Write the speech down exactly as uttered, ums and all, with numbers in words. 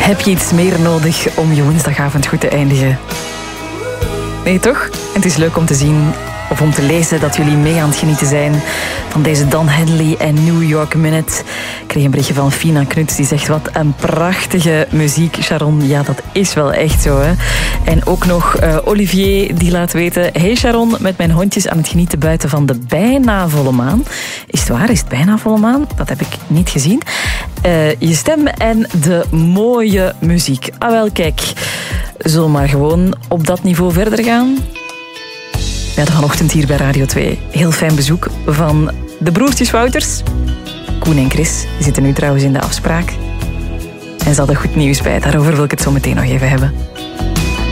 Heb je iets meer nodig om je woensdagavond goed te eindigen? Nee, toch? Het is leuk om te zien of om te lezen dat jullie mee aan het genieten zijn van deze Don Henley en New York Minute. Ik kreeg een berichtje van Fina Knuts die zegt: wat een prachtige muziek, Sharon. Ja, dat is wel echt zo, hè. En ook nog uh, Olivier die laat weten: hey Sharon, met mijn hondjes aan het genieten buiten van de bijna volle maan. Is het waar? Is het bijna volle maan? Dat heb ik niet gezien. Uh, je stem en de mooie muziek. Ah wel, kijk. Zullen we maar gewoon op dat niveau verder gaan? We hadden vanochtend hier bij Radio twee heel fijn bezoek van de broertjes Wouters. Koen en Chris, die zitten nu trouwens in de afspraak. En ze hadden goed nieuws bij, daarover wil ik het zo meteen nog even hebben.